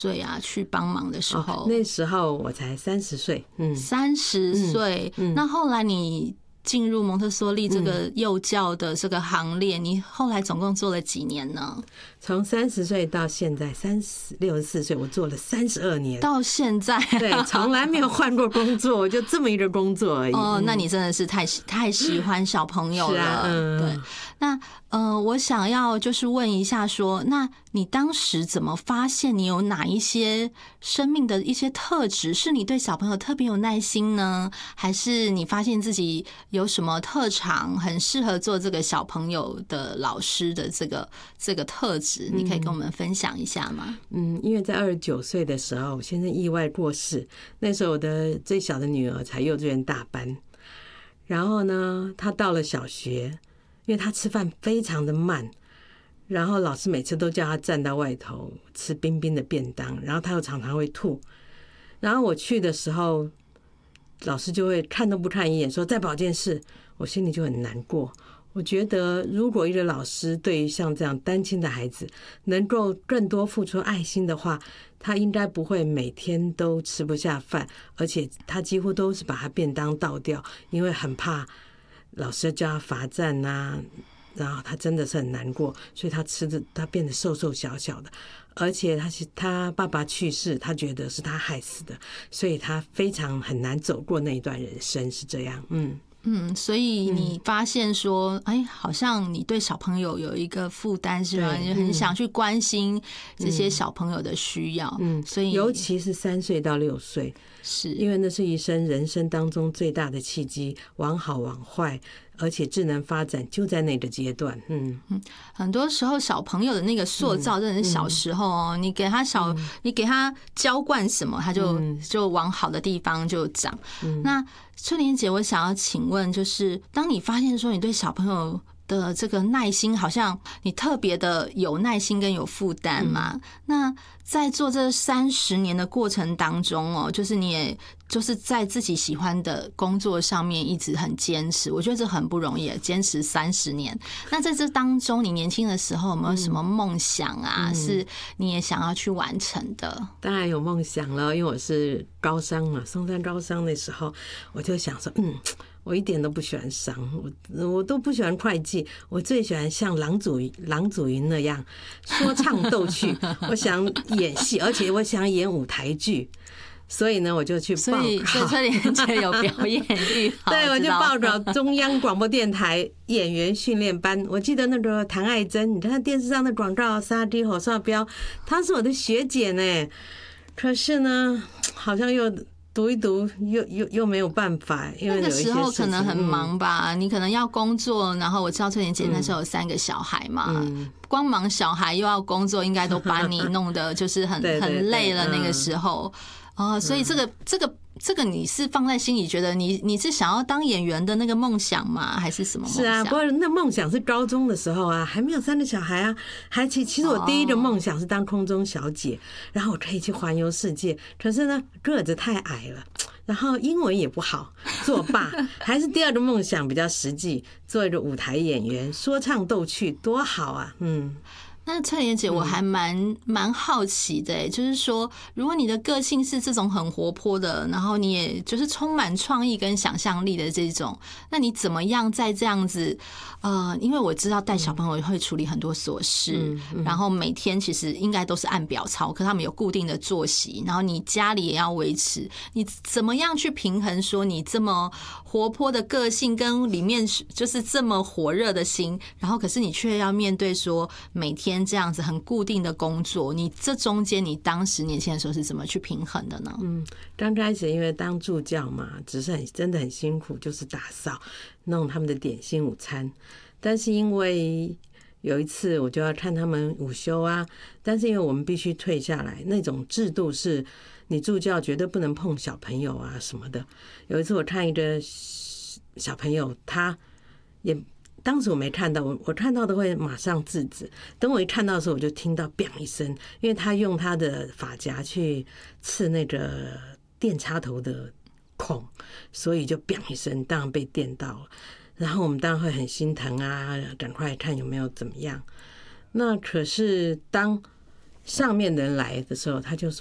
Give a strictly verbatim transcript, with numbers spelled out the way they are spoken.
岁啊去帮忙的时候？ 哦、那时候我才三十岁，嗯， 三十岁。那后来你进入蒙特梭利这个幼教的这个行列，嗯、你后来总共做了几年呢？ 从三十岁到现在三十六十四岁，我做了三十二年， 到现在， 对，从来没有换过工作，就这么一个工作而已。 哦，那你真的是太太喜欢小朋友了。是啊，嗯，对。那呃，我想要就是问一下说，那你当时怎么发现你有哪一些生命的一些特质，是你对小朋友特别有耐心呢？还是你发现自己有什么特长，很适合做这个小朋友的老师的这个这个特质？你可以跟我们分享一下吗？ 嗯，因为在二十九岁的时候，我先生意外过世，那时候我的最小的女儿才幼稚园大班，然后呢，她到了小学。因为他吃饭非常的慢，然后老师每次都叫他站到外头吃冰冰的便当，然后他又常常会吐。然后我去的时候，老师就会看都不看一眼，说在保健室，我心里就很难过。我觉得如果一个老师对于像这样单亲的孩子能够更多付出爱心的话，他应该不会每天都吃不下饭，而且他几乎都是把他便当倒掉，因为很怕老师叫他罚站啊，然后他真的是很难过，所以他吃的他变得瘦瘦小小的，而且他他爸爸去世，他觉得是他害死的，所以他非常很难走过那一段人生，是这样。嗯嗯，所以你发现说，哎，好像你对小朋友有一个负担，是吧？你很想去关心这些小朋友的需要，嗯，所以尤其是三岁到六岁， 是因为那是一生人生当中最大的契机，往好往坏，而且智能发展就在那个阶段。嗯嗯， 很多时候小朋友的那个塑造，真的是小时候哦，你给他小，你给他浇灌什么，他就就往好的地方就长。那翠莲姐，我想要请问，就是当你发现说你对小朋友的这个耐心，好像你特别的有耐心跟有负担嘛？嗯、那在做这三十年的过程当中哦，就是你也就是在自己喜欢的工作上面一直很坚持，我觉得这很不容易，坚持三十年。那在这当中，你年轻的时候有没有什么梦想啊？嗯、是你也想要去完成的？ 当然有梦想了，因为我是高商嘛，松山高商那时候，我就想说，嗯。我一点都不喜欢商，我我都不喜欢会计，我最喜欢像郎祖郎祖筠那样说唱逗趣。我想演戏，而且我想演舞台剧，所以呢，我就去报考。所以翠莲姐有表演欲好， 对，我就报考中央广播电台演员训练班。我记得那个谭爱珍，你看电视上的广告，杀鸡火烧标，她是我的学姐呢。可是呢，好像又。读一读又又又没有办法，因为那个时候可能很忙吧，嗯、你可能要工作，然后我知道翠莲姐那时候有三个小孩嘛，嗯、光忙小孩又要工作，应该都把你弄得就是很对对对很累了那个时候。哦，所以这个这个这个你是放在心里，觉得你你是想要当演员的那个梦想吗？还是什么梦想？ 是啊，不过那梦想是高中的时候啊，还没有三个小孩啊，还其其实我第一个梦想是当空中小姐，然后我可以去环游世界。可是呢，个子太矮了，然后英文也不好，作罢。还是第二个梦想比较实际，做一个舞台演员，说唱逗趣，多好啊！嗯。 那翠莲姐，我还蛮蛮好奇的、欸，就是说，如果你的个性是这种很活泼的，然后你也就是充满创意跟想象力的这种，那你怎么样在这样子？呃，因为我知道带小朋友会处理很多琐事，嗯嗯、然后每天其实应该都是按表操，可他们有固定的作息，然后你家里也要维持，你怎么样去平衡说你这么活泼的个性跟里面就是这么火热的心，然后可是你却要面对说每天这样子很固定的工作，你这中间你当时年轻的时候是怎么去平衡的呢？ 嗯，刚开始因为当助教嘛，只是很真的很辛苦，就是打扫弄他们的点心午餐。但是因为有一次我就要看他们午休啊，但是因为我们必须退下来，那种制度是你助教绝对不能碰小朋友啊什么的。有一次我看一个小朋友，他也当时我没看到，我我看到的会马上制止。等我一看到的时候，我就听到 biang 一声，因为他用他的发夹去刺那个电插头的孔，所以就 biang 一声，当然被电到了。然后我们当然会很心疼啊，赶快看有没有怎么样。那可是当上面的人来的时候，他就说。